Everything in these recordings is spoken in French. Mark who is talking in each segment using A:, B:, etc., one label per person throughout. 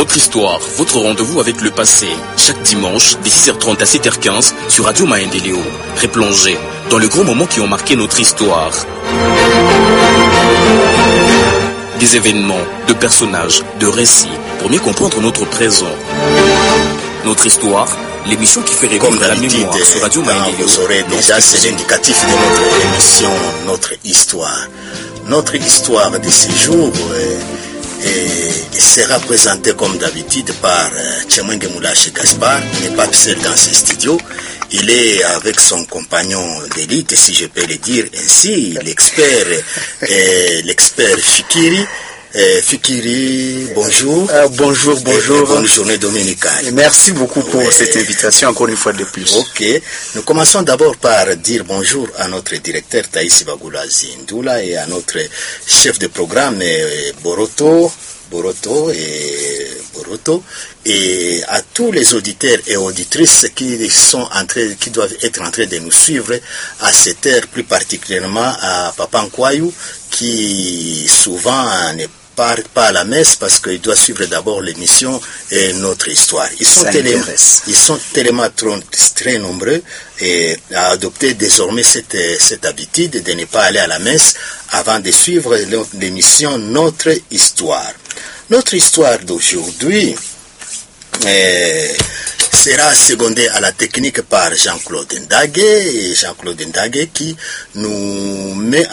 A: Notre histoire, votre rendez-vous avec le passé. Chaque dimanche, de 6h30 à 7h15 sur Radio Maendeleo. Replongez dans les grands moments qui ont marqué notre histoire. Des événements, de personnages, de récits, pour mieux comprendre notre présent. Notre histoire, l'émission qui fait revivre la mémoire sur Radio Maendeleo.
B: Vous aurez déjà, c'est l'indicatif de notre émission, notre histoire. Notre histoire de ces jours sera présentée comme d'habitude par Tchemwenge Moulachi Gaspard. Il n'est pas seul dans ses studios. Il est avec son compagnon d'élite, si je peux le dire ainsi, l'expert Fikiri. Fikiri, bonjour.
C: Bonjour.
B: Bonne journée dominicale.
C: Merci beaucoup pour cette invitation, encore une fois de plus.
B: Ok. Nous commençons d'abord par dire bonjour à notre directeur Thaïs Bagula Zindula et à notre chef de programme Boroto et à tous les auditeurs et auditrices qui doivent être en train de nous suivre à cette heure, plus particulièrement à Papa Nkwayou qui souvent ne part pas à la messe parce qu'il doit suivre d'abord l'émission et notre histoire. Ils sont tellement très nombreux et à adopter désormais cette habitude de ne pas aller à la messe avant de suivre l'émission Notre Histoire. Notre histoire d'aujourd'hui sera secondée à la technique par Jean-Claude Ndage qui nous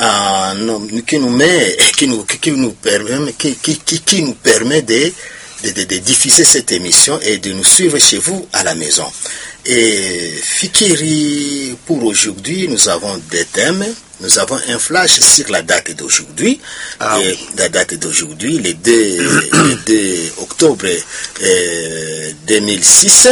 B: permet de diffuser cette émission et de nous suivre chez vous à la maison. Et Fikiri, pour aujourd'hui, nous avons des thèmes. Nous avons un flash sur la date d'aujourd'hui. La date d'aujourd'hui, le 2 octobre 2026.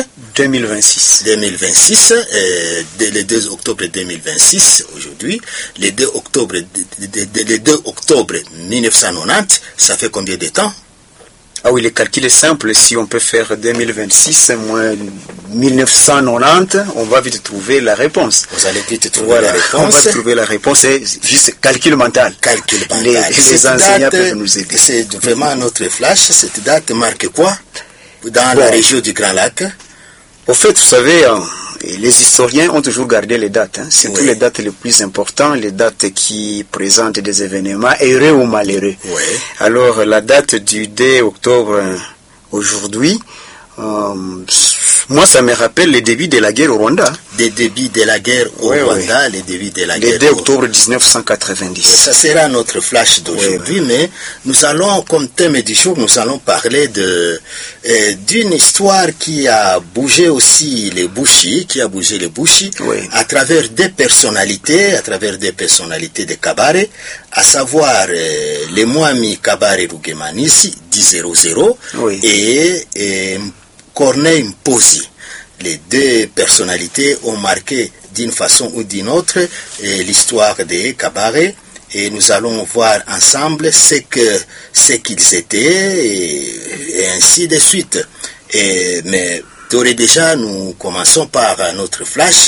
B: Le 2 octobre 2026, aujourd'hui. Le 2 octobre 1990, ça fait combien de temps?
C: Ah oui, le calcul est simple. Si on peut faire 2026 moins 1990, on va vite trouver la réponse.
B: Vous allez vite trouver la réponse.
C: On va trouver la réponse. C'est juste calcul mental. Les enseignants peuvent nous aider.
B: C'est vraiment notre flash. Cette date marque quoi dans la région du Grand Lac?
C: Au fait, vous savez, les historiens ont toujours gardé les dates. Surtout les dates les plus importantes, les dates qui présentent des événements heureux ou malheureux. Alors, la date du 2 octobre aujourd'hui, moi, ça me rappelle le début de la guerre au Rwanda.
B: Le début de la guerre au Rwanda, le début de la guerre.
C: Le 2 octobre 1990.
B: Ça sera notre flash d'aujourd'hui, mais nous allons, comme thème du jour, nous allons parler d'une histoire qui a bougé aussi les Bushi, à travers des personnalités de Kabare, à savoir les Mwami Kabare Rugemanisi, 10-0, et Corneille Mposi. Les deux personnalités ont marqué d'une façon ou d'une autre l'histoire des Kabare et nous allons voir ensemble ce qu'ils étaient et ainsi de suite. Mais d'ores et déjà, nous commençons par notre flash.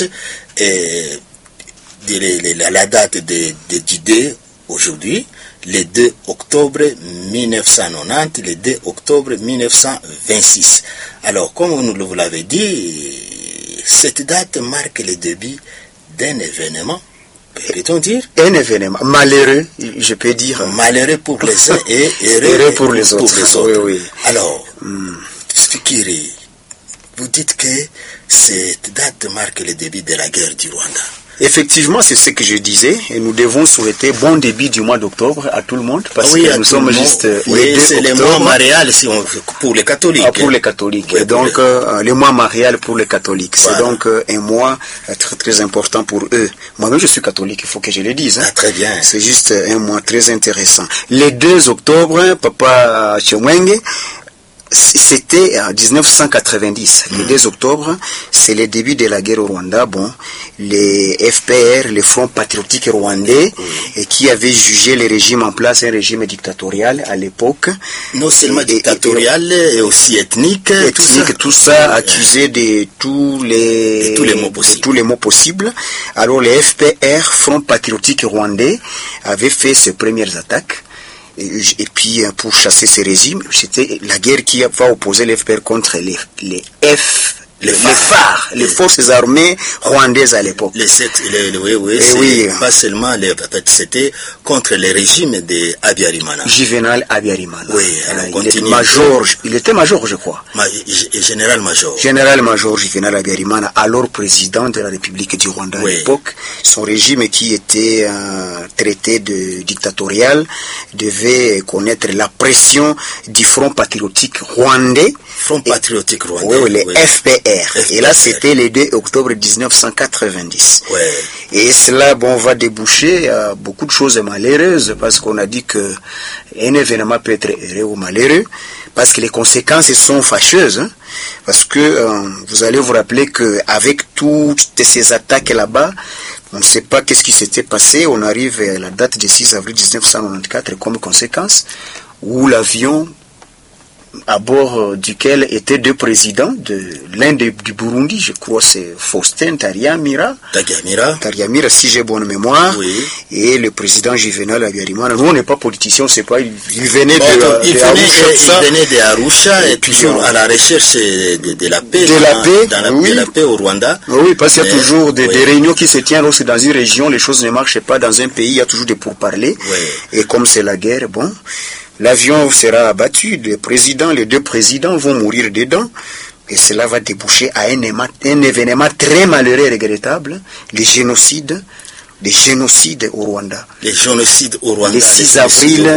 B: La date du 2 aujourd'hui, le 2 octobre 1990, le 2 octobre 1926. Alors, comme vous l'avez dit, cette date marque le début d'un événement, peut-on dire? Un
C: événement malheureux, je peux dire.
B: Malheureux pour les uns et heureux pour les autres. Oui. Alors, Fikiri, vous dites que cette date marque le début de la guerre du Rwanda.
C: Effectivement, c'est ce que je disais, et nous devons souhaiter bon début du mois d'octobre à tout le monde, parce que nous sommes juste
B: c'est le mois marial pour les catholiques.
C: Pour les catholiques. Et donc, le mois marial pour les catholiques. C'est donc un mois très très important pour eux. Moi-même, je suis catholique, il faut que je le dise.
B: Très bien.
C: C'est juste un mois très intéressant. Le 2 octobre, Papa Tchemwenge, c'était en 1990, le 2 octobre, c'est le début de la guerre au Rwanda. Bon, les FPR, le Front Patriotique Rwandais, et qui avait jugé le régime en place, un régime dictatorial à l'époque.
B: Non seulement dictatorial, et aussi ethnique,
C: tout ça accusé de tous les mots possibles. Alors les FPR, Front Patriotique Rwandais, avaient fait ses premières attaques. Et puis, pour chasser ce régime, c'était la guerre qui va opposer les FPR contre les phares, les forces armées rwandaises à l'époque.
B: Oui, pas seulement c'était contre le régime de Habyarimana.
C: Juvenal Habyarimana.
B: Oui,
C: il était major, je crois.
B: Général-major.
C: Général-major Juvenal Habyarimana, alors président de la République du Rwanda à l'époque. Son régime qui était traité de dictatorial devait connaître la pression du Front patriotique rwandais.
B: Front patriotique rwandais.
C: Oui, les FPR. Et là, c'était le 2 octobre 1990.
B: Ouais.
C: Et cela, va déboucher à beaucoup de choses malheureuses, parce qu'on a dit que un événement peut être heureux ou malheureux, parce que les conséquences sont fâcheuses. Hein, parce que vous allez vous rappeler qu'avec toutes ces attaques là-bas, on ne sait pas qu'est-ce qui s'était passé. On arrive à la date du 6 avril 1994 comme conséquence, où l'avion à bord duquel étaient deux présidents, l'un du Burundi, je crois c'est Faustin Taryamira, si j'ai bonne mémoire,
B: oui.
C: Et le président Juvenal Habyarimana. Nous on n'est pas politiciens, on sait pas, il venait
B: de Arusha et toujours à la recherche de la paix, de la paix au Rwanda.
C: Oui, parce qu'il y a toujours des réunions qui se tiennent lorsque dans une région les choses ne marchent pas, dans un pays il y a toujours des pourparlers, et comme c'est la guerre, l'avion sera abattu, les deux présidents vont mourir dedans, et cela va déboucher à un événement très malheureux et regrettable, les génocides au Rwanda.
B: Les génocides au Rwanda.
C: Le 6 avril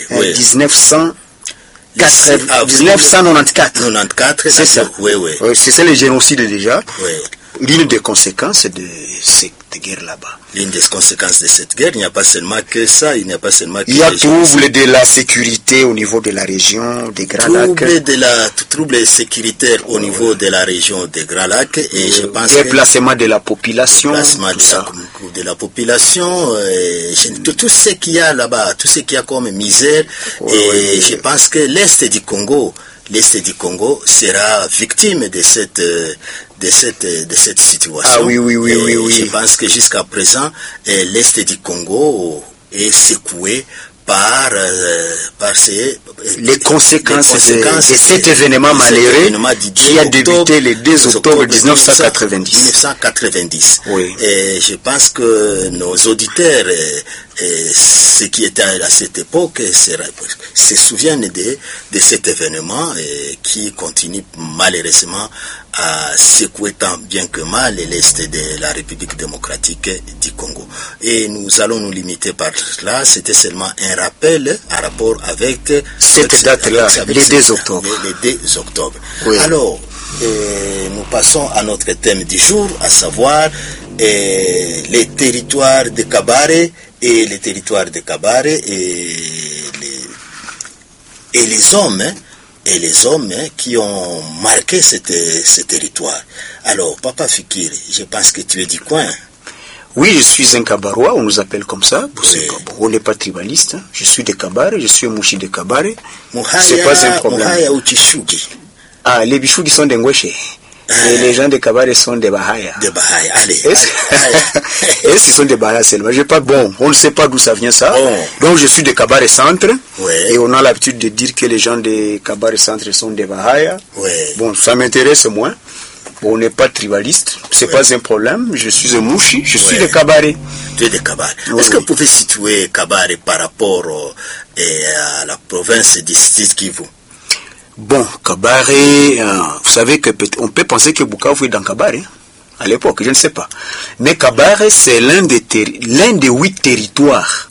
C: 1994.
B: C'est ça.
C: Oui. C'est ça le génocide déjà.
B: Oui.
C: L'une des conséquences de cette guerre là-bas.
B: L'une des conséquences de cette guerre, il n'y a pas seulement que ça, il y a
C: trouble de la sécurité au niveau de la région des Grands Lacs.
B: Trouble sécuritaire au niveau de la région des Grands Lacs, et je pense
C: déplacement de la population.
B: De la population, tout ce qu'il y a là-bas, tout ce qu'il y a comme misère, je pense que l'Est du Congo sera victime de cette situation.
C: Ah oui.
B: Je pense que jusqu'à présent, l'Est du Congo est secoué par
C: les conséquences de cet événement malheureux qui a débuté le 2 octobre 1990.
B: Oui. Et je pense que nos auditeurs, ceux qui étaient à cette époque, se souviennent de cet événement qui continue malheureusement à secouer tant bien que mal l'Est de la République démocratique du Congo. Et nous allons nous limiter par cela. C'était seulement un rappel en rapport avec
C: cette date-là, le 2 octobre.
B: Le 2 octobre.
C: Oui.
B: Alors, nous passons à notre thème du jour, à savoir les territoires de Kabare et les territoires de Kabare et les hommes. Et les hommes qui ont marqué ce territoire. Alors, Papa Fikir, je pense que tu es du coin.
C: Oui, je suis un Kabarois, on nous appelle comme ça. On n'est pas tribaliste. Je suis de Kabare, je suis un Mouchi de Kabare. C'est pas un problème.
B: Muhaya ou Tishugi.
C: Ah, les Bishugi sont des Ngweshe. Et les gens de Kabare sont des Bahaya.
B: Des Bahaya, allez.
C: Est-ce qu'ils sont des Bahaya seulement? On ne sait pas d'où ça vient ça. Donc je suis de Kabare Centre. Et on a l'habitude de dire que les gens de Kabare Centre sont des Bahaya. Bon, ça m'intéresse moins. On n'est pas tribaliste, c'est pas un problème. Je suis un Mouchi, je suis de Kabare.
B: Tu es de Kabare. Est-ce que vous pouvez situer Kabare par rapport à la province du Sud Kivu?
C: Bon, Kabare, vous savez on peut penser que Bukavu est dans Kabare, à l'époque, je ne sais pas. Mais Kabare, c'est l'un des 8 territoires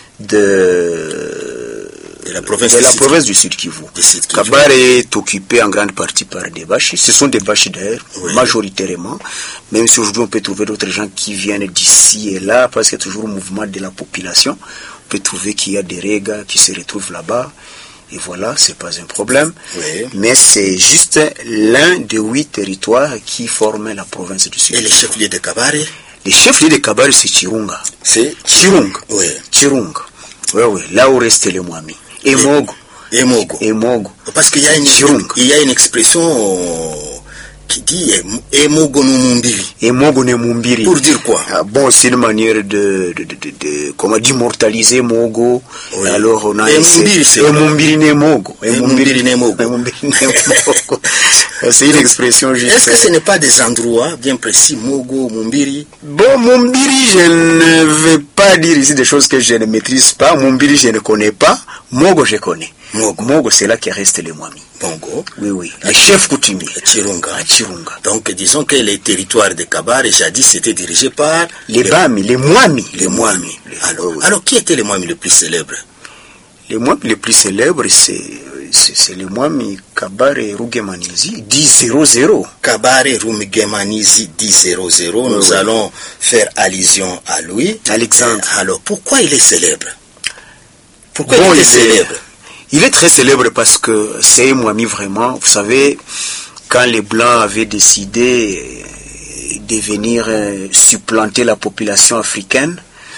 C: de la province du Sud Kivu. Kabare est occupé en grande partie par des Bashi. Ce sont des Bashi d'ailleurs, majoritairement. Même si aujourd'hui on peut trouver d'autres gens qui viennent d'ici et là, parce qu'il y a toujours un mouvement de la population. On peut trouver qu'il y a des Régas qui se retrouvent là-bas. Et voilà, c'est pas un problème. Mais c'est juste l'un des 8 territoires qui forment la province du Sud.
B: Et les chefs-lieux de Kabare?
C: Les chefs-lieux de Kabare, c'est Chirunga.
B: C'est
C: Chirunga. Chirunga. Oui. Là où reste le Mwami. Et Mogo.
B: Parce qu'il y a une expression qui dit Emogo no Mumbiri.
C: Emogo no Mumbiri.
B: Pour dire quoi?
C: Bon, c'est une manière de comment d'immortaliser Mogo.
B: Oui.
C: Alors on a
B: Mumbiri ne Mogo.
C: Mumbiri ne Mogo. C'est une expression juste.
B: Est-ce que ce n'est pas des endroits bien précis, Mogo, Mumbiri?
C: Bon, Mumbiri, je ne vais pas dire ici des choses que je ne maîtrise pas. Mumbiri, je ne connais pas. Mogo, je connais. Mogo, c'est là qui reste les Mwami.
B: Bongo.
C: Oui. Les chefs coutumiers.
B: Chirunga.
C: Chirunga.
B: Donc, disons que les territoires de Kabare, jadis, c'était dirigé par
C: les Bami, les Mwami.
B: Les Mwami. Alors, qui étaient les Mwami les plus célèbres? Les
C: Mwami les plus célèbres, c'est les Mwami Kabare Rugemanizi 10-0-0.
B: Kabare Rugemanizi 10-0-0. Nous allons faire allusion à lui.
C: Alexandre.
B: Alors, pourquoi il est célèbre? Pourquoi il est célèbre?
C: Il est très célèbre parce que c'est Mwami vraiment. Vous savez, quand les Blancs avaient décidé de venir supplanter la population africaine,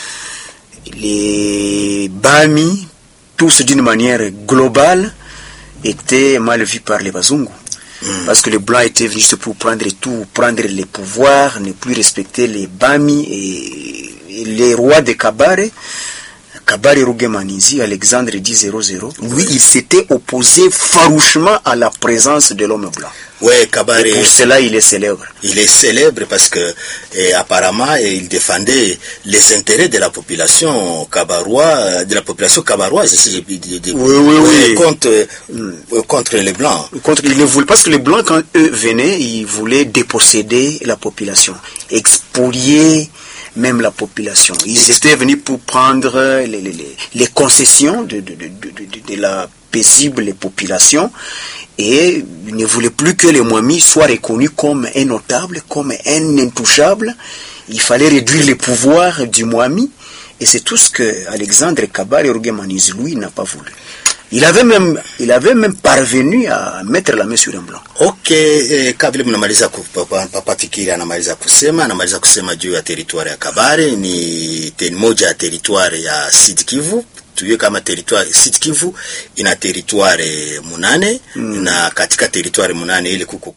C: les Bami, tous d'une manière globale, étaient mal vus par les Bazungu. Parce que les Blancs étaient venus juste pour prendre tout, prendre les pouvoirs, ne plus respecter les Bami et les rois de Kabare. Kabare Rugemanizi, Alexandre 10-0-0, lui, il s'était opposé farouchement à la présence de l'homme blanc.
B: Ouais, Kabare.
C: Et pour cela, il est célèbre.
B: Il est célèbre parce que, apparemment, il défendait les intérêts de la population kabaroise,
C: oui.
B: Contre les Blancs.
C: Parce que les Blancs, quand eux venaient, ils voulaient déposséder la population, expolier même la population. Ils étaient venus pour prendre les concessions de la paisible population et ils ne voulaient plus que les Mwami soient reconnus comme un notable, comme un intouchable. Il fallait réduire les pouvoirs du Mwami et c'est tout ce que Alexandre Kabare Rugemanizi, lui, n'a pas voulu. Il avait même parvenu à mettre la main sur un blanc.
B: Ok, kabla mnamaliza papa Fikiri anamaliza kusema juu ya territoire ya Kabare ni moja ya territoire ya Sud Kivu. Tuwe kama territoire Sud Kivu ina territoire 8 na katika territoire 8 ile kuko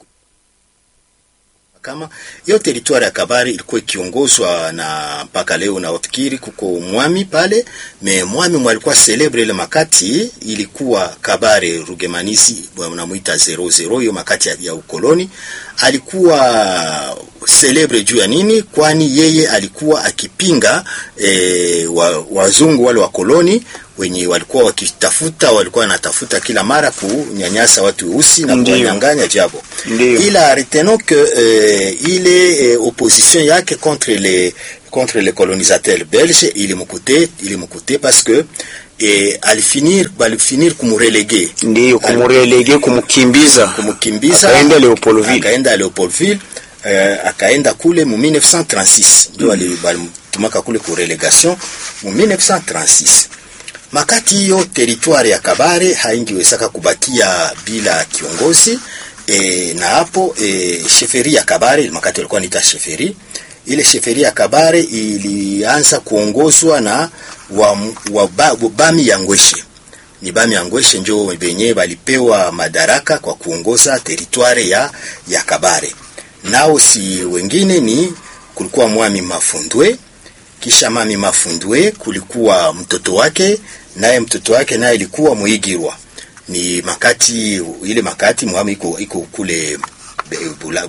B: kama hiyo territoire ya Kabare ilikuwa ikiongozwa na mpaka leo na Ofikiri kuko Mwami pale, Mwami alikuwa celebre ile makati ilikuwa Kabare Rugemanizi wanamuita 00 hiyo makati ya ukoloni. Alikuwa celebre juu ya nini? Kwani yeye alikuwa akipinga wazungu wale wa koloni wenye walikuwa wanatafuta kila mara kunyanyasa watu weusi na kuwanyang'anya jabo. Ila retenons que il est opposition yake contre les colonisateurs belges, il est moukoté parce que alifinir kumurelege.
C: Ndio kumurelege, kumukimbiza akaenda
B: Leopoldville, akaenda kule mu 1936 ndio walitumaka kule ku relegation mu 1936. Makati hiyo territoire ya Kabare haingiwezaka kubakia bila kiongozi na hapo sheferi ya Kabare makati walikuwa nita sheferi. Ile sheferi ya Kabare ilianza kuongozwa na Bami ya Ngweshe. Ni Bami ya Ngweshe ndio benye balipewa madaraka kwa kuongoza territoire ya Kabare. Nao si wengine ni kulikuwa Mwami Mafundwe, kisha Mami Mafundwe kulikuwa mtoto wake naye ilikuwa Muigirwa. Ni makati Mwami iko kule